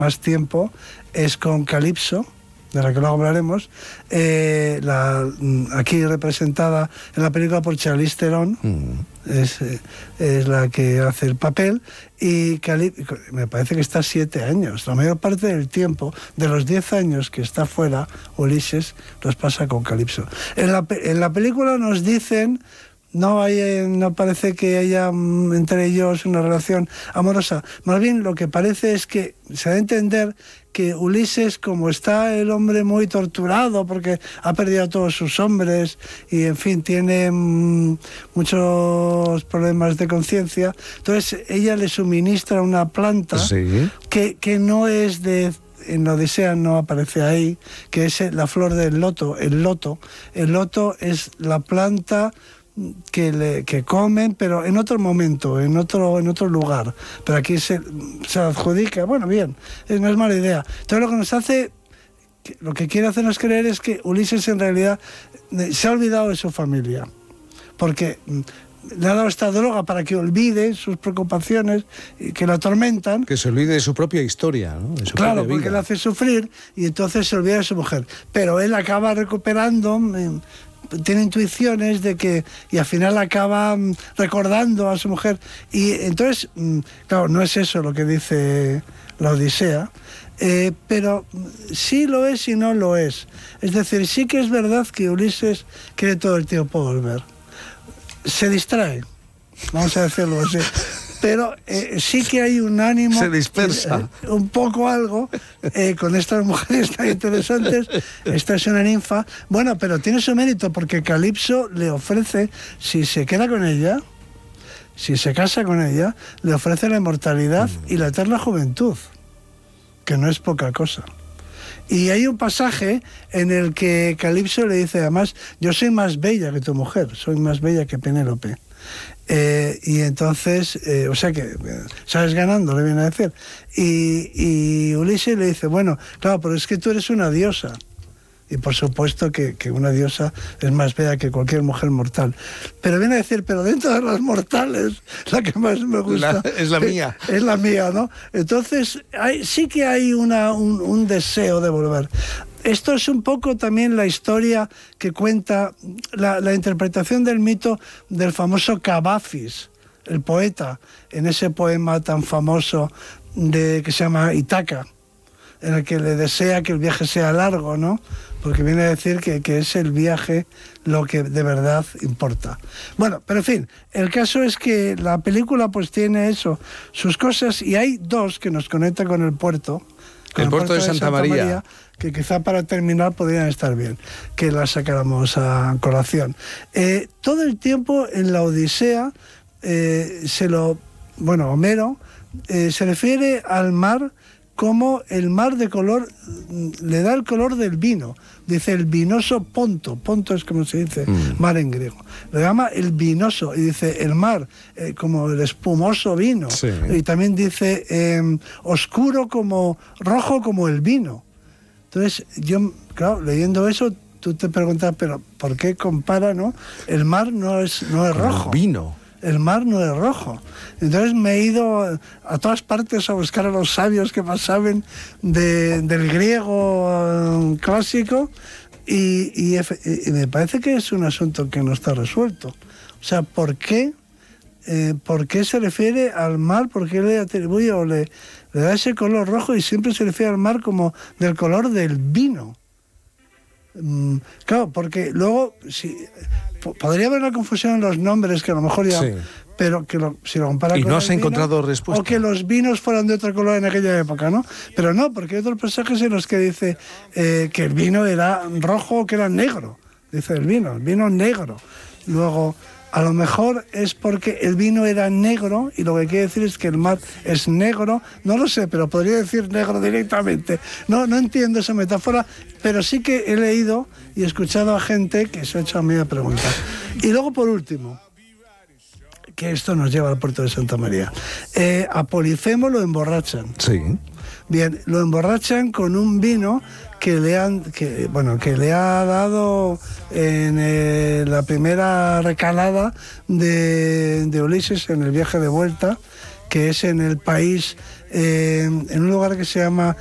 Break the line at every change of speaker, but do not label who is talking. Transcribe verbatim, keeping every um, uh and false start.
más tiempo es con Calipso, de la que luego hablaremos, eh, la, aquí representada en la película por Charlize Theron, mm. es, es la que hace el papel, y Calip, me parece que está siete años, la mayor parte del tiempo, de los diez años que está fuera, Ulises, los pasa con Calipso. En la, en la película nos dicen... No hay, no parece que haya entre ellos una relación amorosa. Más bien lo que parece es que se da a entender que Ulises, como está el hombre muy torturado porque ha perdido a todos sus hombres y en fin tiene mmm, muchos problemas de conciencia, entonces ella le suministra una planta sí. que, que no es de... En la Odisea no aparece ahí, que es la flor del loto, el loto. El loto es la planta que, le, que comen, pero en otro momento, en otro, en otro lugar. Pero aquí se, se adjudica, bueno, bien, no es mala idea. Entonces lo que nos hace, lo que quiere hacernos creer es que Ulises en realidad se ha olvidado de su familia, porque le ha dado esta droga para que olvide sus preocupaciones que la atormentan.
Que se olvide de su propia historia, ¿no? De su
claro,
propia
porque
vida.
le hace sufrir y entonces se olvida de su mujer. Pero él acaba recuperando, tiene intuiciones de que, y al final acaba recordando a su mujer. Y entonces, claro, no es eso lo que dice la Odisea, eh, pero sí lo es y no lo es. Es decir, sí que es verdad que Ulises quiere todo el tiempo volver. Se distrae, vamos a decirlo así, pero eh, sí que hay un ánimo,
se dispersa,
eh, un poco algo, eh, con estas mujeres tan interesantes. Esta es una ninfa, bueno, pero tiene su mérito porque Calipso le ofrece, si se queda con ella, si se casa con ella, le ofrece la inmortalidad y la eterna juventud, que no es poca cosa. Y hay un pasaje en el que Calipso le dice, además, yo soy más bella que tu mujer, soy más bella que Penélope. Eh, y entonces, eh, o sea que eh, sales ganando, le viene a decir. Y, y Ulises le dice, bueno, claro, pero es que tú eres una diosa. Y por supuesto que, que una diosa es más bella que cualquier mujer mortal. Pero viene a decir, pero dentro de las mortales, la que más me gusta...
La, es la mía.
Es, es la mía, ¿no? Entonces, hay, sí que hay una, un, un deseo de volver. Esto es un poco también la historia que cuenta, la, la interpretación del mito del famoso Cavafis, el poeta, en ese poema tan famoso de, que se llama Ítaca, en el que le desea que el viaje sea largo, ¿no? Porque viene a decir que, que es el viaje lo que de verdad importa. Bueno, pero en fin, el caso es que la película pues tiene eso, sus cosas, y hay dos que nos conectan con el puerto. Con
el, el puerto, puerto de Santa, Santa María. María,
que quizá para terminar podrían estar bien, que la sacáramos a colación. Eh, todo el tiempo en la Odisea eh, se lo... Bueno, Homero eh, se refiere al mar como el mar de color, le da el color del vino. Dice el vinoso Ponto, Ponto es como se dice, mm. mar en griego. Lo llama el vinoso, y dice el mar, eh, como el espumoso vino. Sí. Y también dice eh, oscuro como, rojo como el vino. Entonces, yo, claro, leyendo eso, tú te preguntas, pero ¿por qué compara, no? El mar no es, no es rojo.
El vino.
El mar no es rojo. Entonces me he ido a todas partes a buscar a los sabios que más saben de, del griego uh, clásico y, y, y me parece que es un asunto que no está resuelto. O sea, ¿por qué, eh, ¿por qué se refiere al mar? ¿Por qué le atribuye o le, le da ese color rojo y siempre se refiere al mar como del color del vino? Mm, claro, porque luego... si podría haber una confusión en los nombres que a lo mejor ya, sí. pero que lo, si lo compara
y
con
no
el
has
vino,
encontrado respuesta,
o que los vinos fueran de otro color en aquella época, ¿no? Pero no, porque hay otros pasajes en los que dice eh, que el vino era rojo o que era negro, dice el vino, el vino negro. Luego, a lo mejor es porque el vino era negro y lo que quiere decir es que el mar es negro, no lo sé, pero podría decir negro directamente. No, no entiendo esa metáfora, pero sí que he leído y he escuchado a gente que se ha hecho a mí a preguntar. Y luego, por último, que esto nos lleva al puerto de Santa María, eh, a Polifemo lo emborrachan.
Sí.
Bien, lo emborrachan con un vino que le han que bueno que le ha dado en eh, la primera recalada de, de Ulises en el viaje de vuelta, que es en el país, eh, en un lugar que se llama